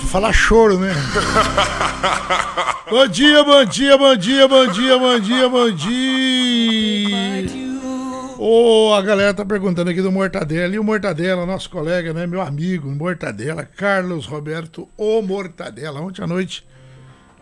falar choro, né? Bom dia, bom dia, bom dia, bom dia, bom dia, bom dia. Ô, a galera tá perguntando aqui do Mortadela. E o Mortadela, nosso colega, né? Meu amigo, Mortadela, Carlos Roberto, o Mortadela. Ontem à noite